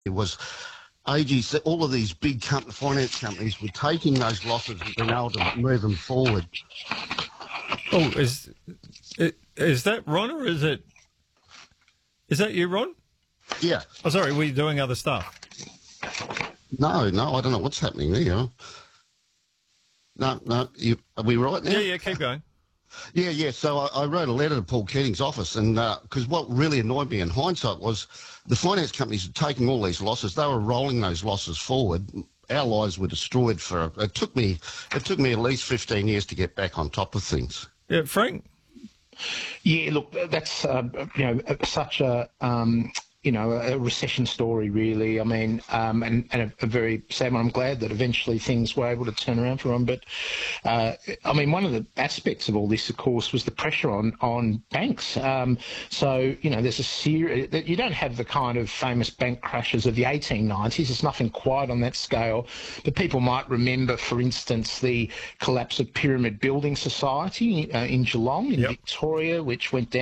It was AGC, all of these big finance companies were taking those losses and being able to move them forward. Oh, is that Ron, or is that you, Ron? Yeah. Oh, sorry, were you doing other stuff? No, I don't know what's happening there. No, are we right now? Yeah, keep going. Yeah. So I wrote a letter to Paul Keating's office, and because what really annoyed me in hindsight was the finance companies were taking all these losses. They were rolling those losses forward. Our lives were destroyed it took me at least 15 years to get back on top of things. Yeah, Frank? Yeah, look, that's such a recession story, really. I mean, and a very sad one. I'm glad that eventually things were able to turn around for them. But, I mean, one of the aspects of all this, of course, was the pressure on banks. So, there's a series that you don't have the kind of famous bank crashes of the 1890s. It's nothing quite on that scale. But people might remember, for instance, the collapse of Pyramid Building Society in Geelong, in Victoria, which went down